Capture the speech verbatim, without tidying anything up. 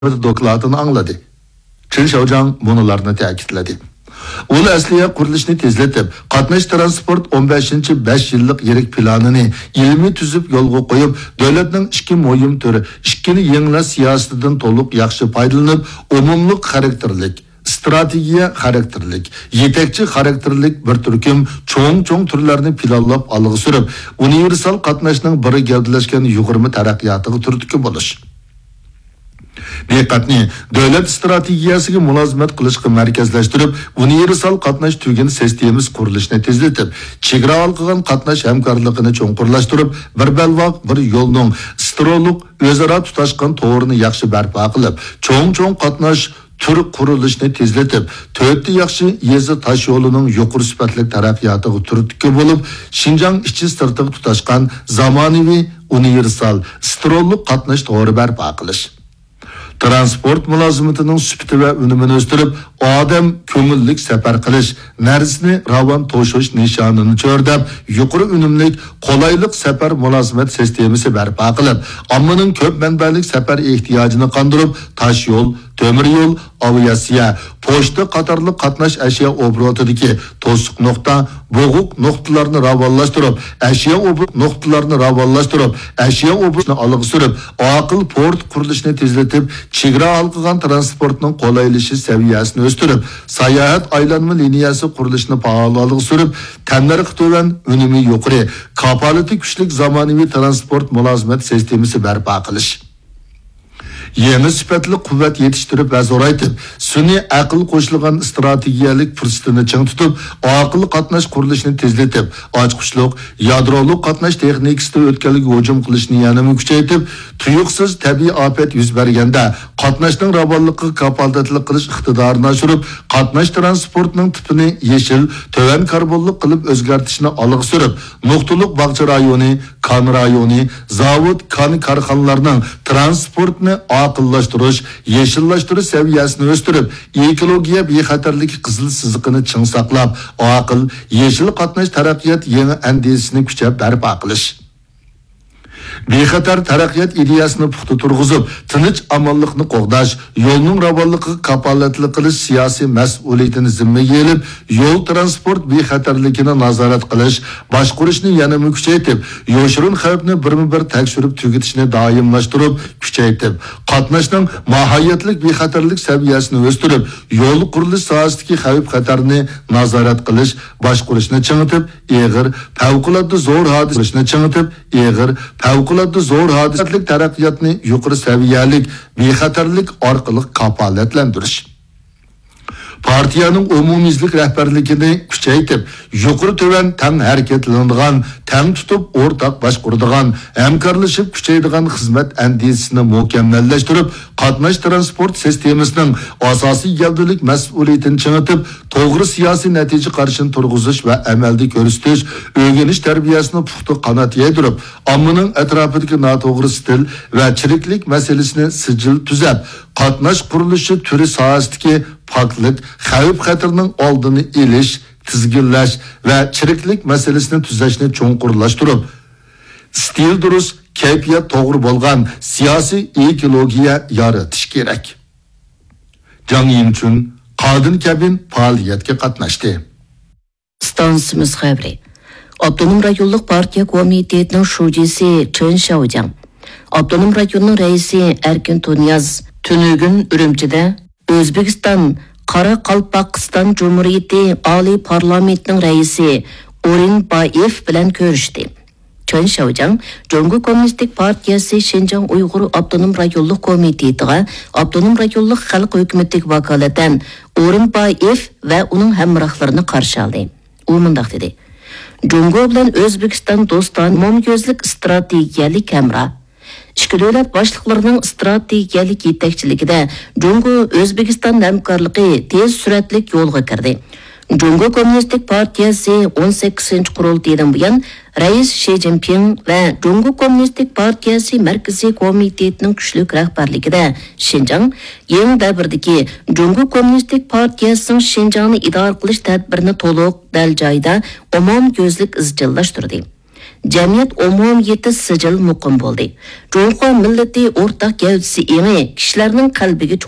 dokladını anladı. Chen Xiaozhang bunularını ta'kidladi. Ul asliya qurilishni tezlatib, qatnash transport o'n beshinchi besh yillik yirik planini ilmiy tuzib yo'lga qo'yib, davlatning ikki muhim turi, ikkini yangilash siyosatidan to'liq yaxshi foydalanib, umumlik xarakterlik, strategiya xarakterlik, yetakchi xarakterlik bir turkum cho'ng-cho'ng turlarni planlab olg'a surib, universal qatnashning bir gavdalashgan yuqori taraqqiyotiga turtki bo'lish. Diqqatni davlat strategiyasiga mulozimat qilishga markazlashtirib, universal qatnash tuguni sistemasi qurilishini tezlatib, chegara olqigan qatnash hamkorligini cho'nqurlashtirib, bir balvoq bir yo'lning stroluk o'zaro tutashgan to'g'rini yaxshi barpo qilib, cho'ng-cho'ng qatnash tur qurilishini tezlatib, to'rtta yaxshi yezi tosh yo'lining yuqori sifatli taraqqiyotiga turtki bo'lib, Xinjiang ichi sirtiga tutashgan zamonaviy universal stroluk qatnash to'g'ri barpo qilish. Transport mulozimatining sifati va unumini o'stirib, odam ko'ngillik safar qilish, narsni ravon to'shish nishonini cho'rdab, yuqori unumlik, qolaylik safar mulozimat sistemasi barpo qilib, ommaning ko'p manbalik safar ehtiyojini qondirib, tosh yo'l, temir yo'l, aviatsiya, pochta qatorli qatnash ashyo obrotidagi to'siq nuqta, bo'g'uq nuqtalarni ravonlashtirib, ashyo obrat nuqtalarini ravonlashtirib, ashyo obratni olg'a surib, aql port qurilishini tezlatib, chegara olqigan transportning qolaylishi saviyasini o'stirib, sayohat aylanma liniyasi qurilishini faol olg'a surib, tanlarga to'van unumi yuqori, kapolati kuchli zamonaviy transport mulozimat sistemasi barpo qilish. Yangi sifatli quvvat yetishtirib va zo'raytib, sun'iy aql qo'shilgan strategiyalik fursatini ching tutib, aql qatnash qurilishini tezlatib, ochqichlik, yadroli qatnash texnikasida o'tganlik hujum qilishni yanada kuchaytirib, tuyuqsiz tabiiy ofat yuz berganda qatnashning ravonligiga kafolatlik qilish iqtidorini oshirib, qatnash transportining tipini yeshil, to'van karbonli qilib o'zgartirishni olg'a surib, nuqtaliq bog'cha rayoni, kan rayoni, zavod, kan korxonalarining transportni aqllashtirish, yeshillashtirish saviyasini o'stirib, ekologiya bexatarligi qizil siziqini ching saqlab, aql, yeshil qatnash taraqqiyot yangi andezisini kuchab barpo qilish. Bexatar taraqqiyot ideyasini puxta turg'izib, tinch amonlikni qo'g'dash, yo'lning ravonligiga kafolatlik qilish siyosiy mas'uliyatini zimmaga olib, yo'l transport bexatarligini nazorat qilish, boshqarishni yanada kuchaytirib, yoshirin xavfni birma-bir tekshirib tugatishni doimlashtirib, kuchaytirib, qatnashning mohiyatlik bexatarlik saviyasini o'stirib, yo'l qurilish sohasidagi xavf-xatarni nazorat qilish, boshqarishni chingitib, eg'ir, favqulodda zo'r hodisani chingitib, eg'ir, favqulodda zo'r hodisalik taraqqiyotni yuqori saviyalik, bexatarlik orqali kafolatlantirish. Partiyaning umumiylik rahbarligini kuchaytirib, yuqori to'van tang harakatlanadigan, tang tutib o'rtaq boshqaradigan, hamkorlashib kuchaydigan xizmat andezisini mukammallashtirib, qatnash transport sistemasining asosiy gavdalik mas'uliyatini chingitib, to'g'ri siyosiy natija qarshini turg'izish va amalda ko'rsatish, o'rganish tarbiyasini puxta qanot yaydirib, ommaning atrofidagi noto'g'ri stil va chiriklik masalasini sijil tuzab, qatnash qurilishi turi sohasidagi poklik, xavf-xatarning oldini olish, tizginlash va chiriklik masalasini tuzashni cho'nqurlashtirib, stil durust, kayfiyat to'g'ri bo'lgan siyosiy ekologiya yaratish kerak. Jang Yinchun Qadin Kabin faoliyatga qatnashdi. Stansimiz xabari. Abdunum rayonlik partiya komitetining shujisi Chen Xiaozhang, Abdunum rayonining raisi Erkin Tunyaz tunugun Urumchida O'zbekiston Qoraqalpaqiston Cumhuriyeti Oliy parlamentining raisi O'rinboyev bilan ko'rishdi. Chen Xiaozhang Jongo Kommunistik partiyasi Xinjiang Uyg'ur Abdunum rayonlik komitetiga Abdunum rayonlik xalq hukumatiga vakolatan O'rinboyev va uning hamrohlarini qarshi oldi. U mundaq dedi: Jongo bilan O'zbekiston do'stona umumko'zlik strategiyalik hamroh. Ikki davlat boshliqlarining strategiyalik yetakchiligida Jongo O'zbekiston hamkorligi tez suratli yo'lga kirdi. Jongo Kommunistik partiyasi o'n sakkizinchi qurultaydan buyon Rais Xi Jinping va Jongo Kommunistik partiyasi markaziy komitetining kuchli rahbarligida Xinjiang yangi davrdagi Jongo Kommunistik partiyasining Xinjiangni idora qilish tadbirini to'liq dal joyda umum ko'zlik izchillashtirdi. jamiyat umumiyati sijil muqim bo'ldi. Jung'o millati o'rtaq gavdisi eni kishilarning qalbiga